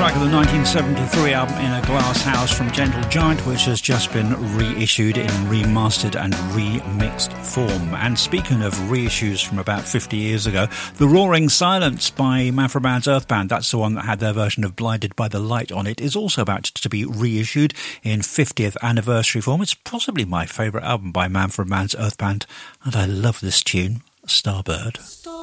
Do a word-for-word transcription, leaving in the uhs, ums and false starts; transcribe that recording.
track of the nineteen seventy-three album In a Glass House from Gentle Giant, which has just been reissued in remastered and remixed form. And speaking of reissues from about fifty years ago, The Roaring Silence by Manfred Mann's Earth Band, that's the one that had their version of Blinded by the Light on it, is also about to be reissued in fiftieth anniversary form. It's possibly my favourite album by Manfred Mann's Earth Band, and I love this tune, Starbird.